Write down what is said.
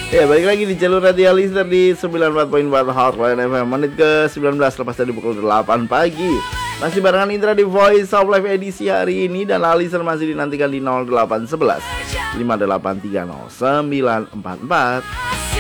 Ya, balik lagi di jalur radio listener di 94.4 Hotline FM. Menit ke 19 lepas dari pukul 8 pagi. Masih barengan Indra di Voice of Life edisi hari ini. Dan listener masih dinantikan di 0811 5830 944.